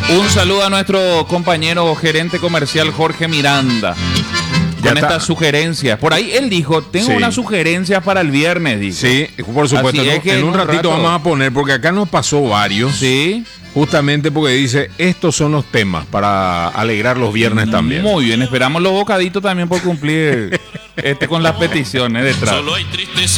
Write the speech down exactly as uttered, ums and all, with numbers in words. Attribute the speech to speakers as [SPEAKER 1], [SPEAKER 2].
[SPEAKER 1] Un saludo a nuestro compañero gerente comercial Jorge Miranda.
[SPEAKER 2] Ya
[SPEAKER 1] con
[SPEAKER 2] está.
[SPEAKER 1] estas sugerencias. Por ahí él dijo, tengo
[SPEAKER 2] Sí.
[SPEAKER 1] unas sugerencias para el viernes, dijo.
[SPEAKER 2] Sí, por supuesto.
[SPEAKER 1] Así
[SPEAKER 2] En,
[SPEAKER 1] es que
[SPEAKER 2] en
[SPEAKER 1] en
[SPEAKER 2] un
[SPEAKER 1] un
[SPEAKER 2] ratito
[SPEAKER 1] rato-
[SPEAKER 2] vamos a poner, porque acá nos pasó varios.
[SPEAKER 1] Sí.
[SPEAKER 2] Justamente porque dice, estos son los temas para alegrar los viernes también.
[SPEAKER 1] Muy bien, esperamos los bocaditos también por cumplir este con las peticiones detrás.
[SPEAKER 3] Solo hay tristeza.